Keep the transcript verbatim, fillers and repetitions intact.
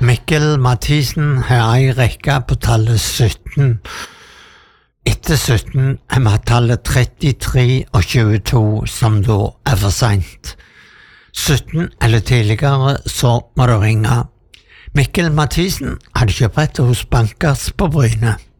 Mikkel Mathisen har ei rekke på tallet sytten. Etter sytten er vi tallet trettitre og tjueto, som da er for sent. sytten eller tidligere, så må du ringe. Mikkel Mathisen hadde kjøpt hos Bankers på Bryne.